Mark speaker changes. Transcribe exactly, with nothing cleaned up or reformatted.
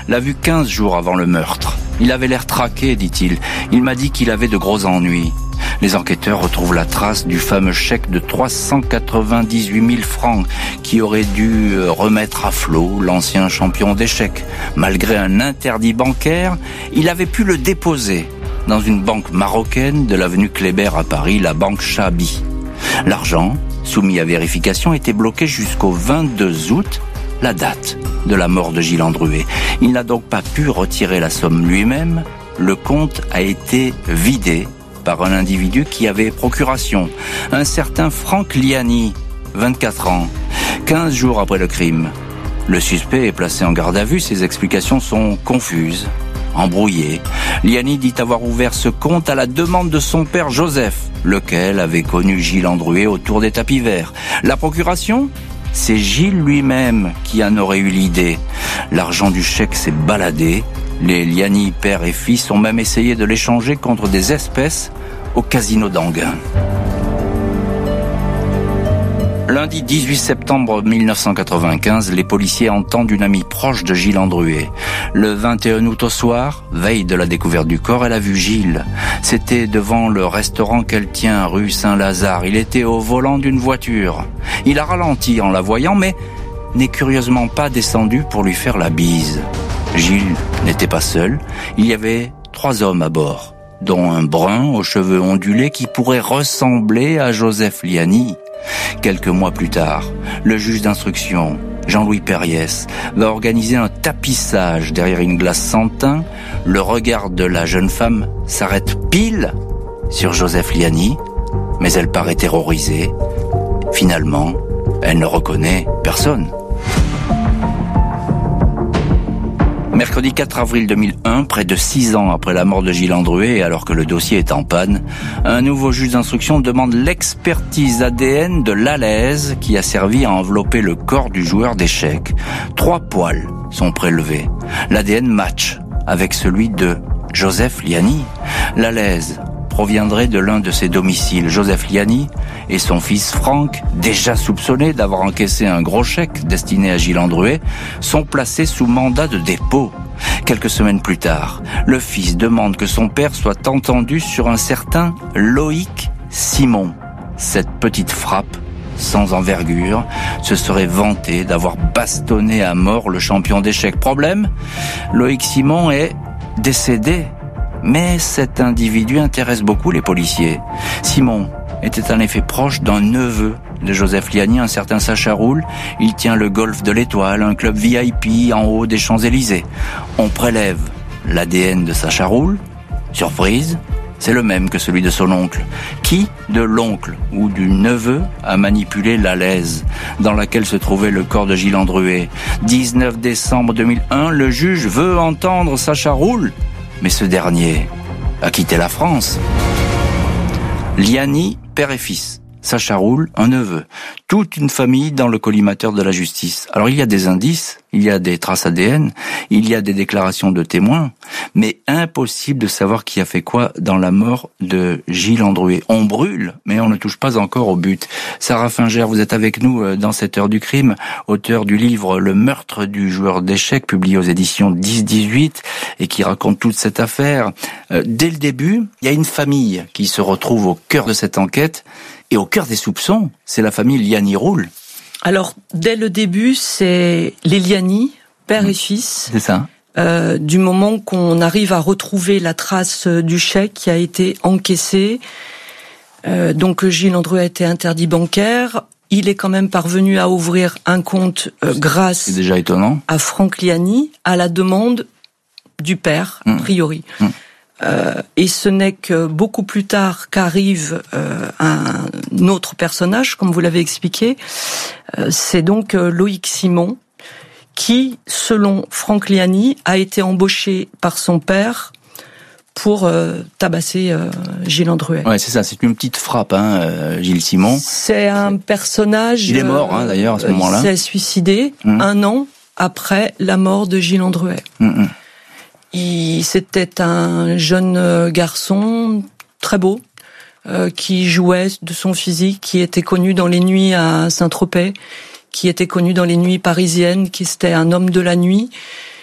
Speaker 1: l'a vu quinze jours avant le meurtre. Il avait l'air traqué, dit-il. Il m'a dit qu'il avait de gros ennuis. Les enquêteurs retrouvent la trace du fameux chèque de trois cent quatre-vingt-dix-huit mille francs qui aurait dû remettre à flot l'ancien champion d'échecs. Malgré un interdit bancaire, il avait pu le déposer dans une banque marocaine de l'avenue Kléber à Paris, la banque Chabi. L'argent, soumis à vérification, était bloqué jusqu'au vingt-deux août, la date de la mort de Gilles Andruet. Il n'a donc pas pu retirer la somme lui-même. Le compte a été vidé par un individu qui avait procuration, un certain Franck Liani, vingt-quatre ans, quinze jours après le crime. Le suspect est placé en garde à vue, ses explications sont confuses, embrouillées. Liani dit avoir ouvert ce compte à la demande de son père Joseph, lequel avait connu Gilles Andruet autour des tapis verts. La procuration ? C'est Gilles lui-même qui en aurait eu l'idée. L'argent du chèque s'est baladé. Les Liani, père et fils, ont même essayé de l'échanger contre des espèces au casino d'Anguin. Lundi dix-huit septembre mille neuf cent quatre-vingt-quinze, les policiers entendent une amie proche de Gilles Andruet. Le vingt et un août au soir, veille de la découverte du corps, elle a vu Gilles. C'était devant le restaurant qu'elle tient, rue Saint-Lazare. Il était au volant d'une voiture. Il a ralenti en la voyant, mais n'est curieusement pas descendu pour lui faire la bise. Gilles n'était pas seul. Il y avait trois hommes à bord, dont un brun aux cheveux ondulés qui pourrait ressembler à Joseph Liani. Quelques mois plus tard, le juge d'instruction, Jean-Louis Perriès, va organiser un tapissage derrière une glace sans teint. Le regard de la jeune femme s'arrête pile sur Joseph Liani, mais elle paraît terrorisée. Finalement, elle ne reconnaît personne. Mercredi quatre avril deux mille un, près de six ans après la mort de Gilles Andruet, et alors que le dossier est en panne, un nouveau juge d'instruction demande l'expertise A D N de l'alaise qui a servi à envelopper le corps du joueur d'échecs. Trois poils sont prélevés. L'A D N match avec celui de Joseph Liani. L'alaise proviendrait de l'un de ses domiciles. Joseph Liani et son fils Franck, déjà soupçonnés d'avoir encaissé un gros chèque destiné à Gilles Andruet, sont placés sous mandat de dépôt. Quelques semaines plus tard, le fils demande que son père soit entendu sur un certain Loïc Simon. Cette petite frappe sans envergure se serait vanté d'avoir bastonné à mort le champion d'échecs. Problème, Loïc Simon est décédé. Mais cet individu intéresse beaucoup les policiers. Simon était en effet proche d'un neveu de Joseph Liani, un certain Sacha Roule. Il tient le golf de l'Étoile, un club V I P en haut des Champs-Élysées. On prélève l'A D N de Sacha Roule. Surprise, c'est le même que celui de son oncle. Qui de l'oncle ou du neveu a manipulé l'alaise dans laquelle se trouvait le corps de Gilles Andruet ? dix-neuf décembre deux mille un, le juge veut entendre Sacha Roule. Mais ce dernier a quitté la France. Liani, père et fils. Sacha Roule, un neveu. Toute une famille dans le collimateur de la justice. Alors il y a des indices, il y a des traces A D N, il y a des déclarations de témoins, mais impossible de savoir qui a fait quoi dans la mort de Gilles Andruet. On brûle, mais on ne touche pas encore au but. Sarah Finger, vous êtes avec nous dans cette heure du crime, auteur du livre Le meurtre du joueur d'échecs, publié aux éditions dix dix-huit, et qui raconte toute cette affaire. Dès le début, il y a une famille qui se retrouve au cœur de cette enquête, et au cœur des soupçons, c'est la famille Liani Roule.
Speaker 2: Alors, dès le début, c'est les Liani, père mmh. et fils.
Speaker 1: C'est ça.
Speaker 2: Euh, du moment qu'on arrive à retrouver la trace du chèque qui a été encaissé, euh, donc Gilles Andruet a été interdit bancaire. Il est quand même parvenu à ouvrir un compte euh, grâce
Speaker 1: c'est déjà étonnant.
Speaker 2: à Franck Liani, à la demande du père, mmh. a priori. Mmh. Euh, et ce n'est que beaucoup plus tard qu'arrive euh, un autre personnage, comme vous l'avez expliqué. Euh, c'est donc euh, Loïc Simon, qui, selon Franck Liani, a été embauché par son père pour euh, tabasser euh, Gilles Andruet.
Speaker 1: Ouais, c'est ça, c'est une petite frappe, hein, euh, Gilles Simon.
Speaker 2: C'est un personnage...
Speaker 1: Il est mort, hein, d'ailleurs, à ce
Speaker 2: euh,
Speaker 1: moment-là.
Speaker 2: Il s'est suicidé mmh. un an après la mort de Gilles Andruet. Mmh. Il, c'était un jeune garçon très beau, euh, qui jouait de son physique, qui était connu dans les nuits à Saint-Tropez, qui était connu dans les nuits parisiennes, qui était un homme de la nuit.